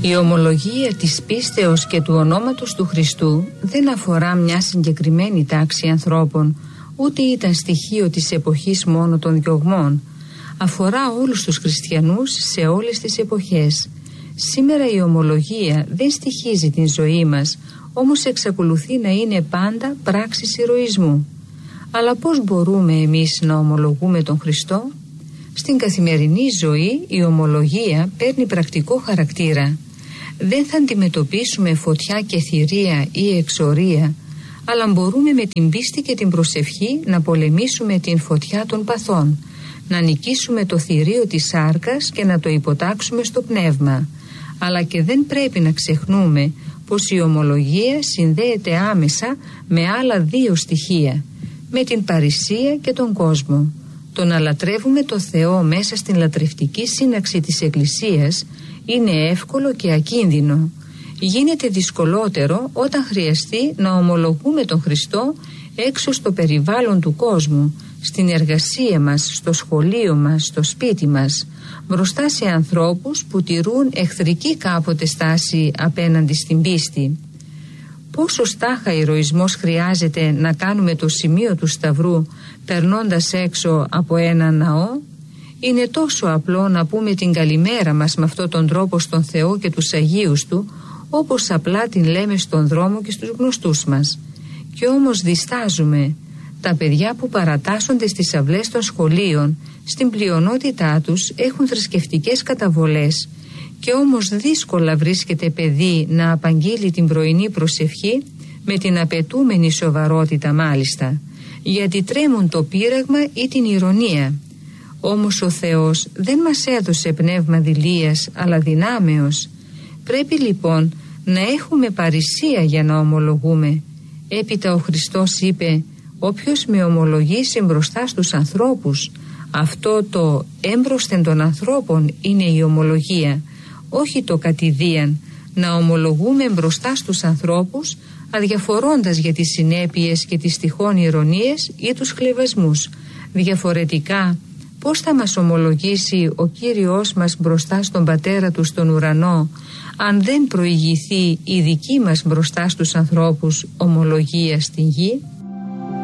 Η ομολογία της πίστεως και του ονόματος του Χριστού δεν αφορά μια συγκεκριμένη τάξη ανθρώπων, ούτε ήταν στοιχείο της εποχής μόνο των διωγμών. Αφορά όλους τους χριστιανούς σε όλες τις εποχές. Σήμερα η ομολογία δεν στοιχίζει την ζωή μας, όμως εξακολουθεί να είναι πάντα πράξης ηρωισμού. Αλλά πώς μπορούμε εμείς να ομολογούμε τον Χριστό? Στην καθημερινή ζωή η ομολογία παίρνει πρακτικό χαρακτήρα. Δεν θα αντιμετωπίσουμε φωτιά και θηρία ή εξορία, αλλά μπορούμε με την πίστη και την προσευχή να πολεμήσουμε την φωτιά των παθών, να νικήσουμε το θηρίο της σάρκας και να το υποτάξουμε στο πνεύμα. Αλλά και δεν πρέπει να ξεχνούμε πως η ομολογία συνδέεται άμεσα με άλλα δύο στοιχεία, με την παρησία και τον κόσμο. Το να λατρεύουμε το Θεό μέσα στην λατρευτική σύναξη της Εκκλησίας είναι εύκολο και ακίνδυνο. Γίνεται δυσκολότερο όταν χρειαστεί να ομολογούμε τον Χριστό έξω στο περιβάλλον του κόσμου, στην εργασία μας, στο σχολείο μας, στο σπίτι μας, μπροστά σε ανθρώπους που τηρούν εχθρική κάποτε στάση απέναντι στην πίστη. Πόσο στάχα ηρωισμός χρειάζεται να κάνουμε το σημείο του Σταυρού περνώντας έξω από ένα ναό? Είναι τόσο απλό να πούμε την καλημέρα μας με αυτόν τον τρόπο στον Θεό και τους Αγίους Του, όπως απλά την λέμε στον δρόμο και στους γνωστούς μας. Και όμως διστάζουμε. Τα παιδιά που παρατάσσονται στις αυλές των σχολείων, στην πλειονότητά τους έχουν θρησκευτικές καταβολές, και όμως δύσκολα βρίσκεται παιδί να απαγγείλει την πρωινή προσευχή με την απαιτούμενη σοβαρότητα μάλιστα, γιατί τρέμουν το πείραγμα ή την ηρωνία. Όμως ο Θεός δεν μας έδωσε πνεύμα δειλίας αλλά δυνάμεως. Πρέπει λοιπόν να έχουμε παρησία για να ομολογούμε. Έπειτα ο Χριστός είπε: όποιος με ομολογήσει μπροστά στους ανθρώπους. Αυτό το έμπροσθεν των ανθρώπων είναι η ομολογία, όχι το κατηδίαν, να ομολογούμε μπροστά στους ανθρώπους αδιαφορώντας για τις συνέπειες και τις τυχόν ηρωνίες ή τους χλευασμούς. Διαφορετικά, πώς θα μας ομολογήσει ο Κύριος μας μπροστά στον Πατέρα Του στον ουρανό, αν δεν προηγηθεί η δική μας μπροστά στους ανθρώπους ομολογία στην γη?